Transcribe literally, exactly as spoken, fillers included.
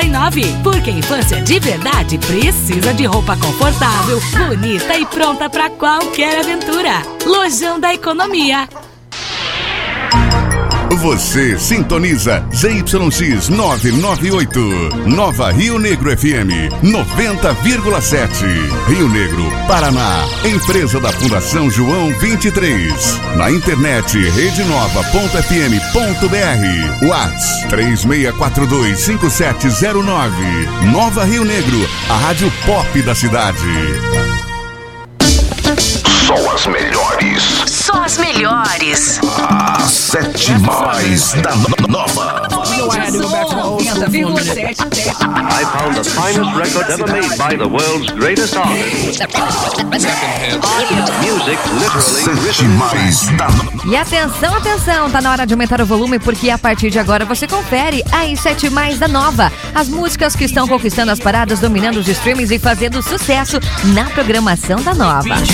noventa e nove. Porque infância de verdade precisa de roupa confortável, bonita e pronta para qualquer aventura. Lojão da Economia. Você sintoniza Z Y X novecentos e noventa e oito, Nova Rio Negro F M noventa vírgula sete, Rio Negro, Paraná. Empresa da Fundação João vinte e três. Na internet rede nova ponto f m ponto b r. WhatsApp três seis quatro dois cinco sete zero nove. Nova Rio Negro, a rádio pop da cidade. Só as melhores. Só as melhores. A sete mais da no- nova. noventa vírgula sete. I found the finest record ever made by the world's greatest artist. Music literally Sete mais da no- E atenção, atenção, tá na hora de aumentar o volume porque a partir de agora você confere as sete mais da Nova. As músicas que estão conquistando as paradas, dominando os streamings e fazendo sucesso na programação da Nova.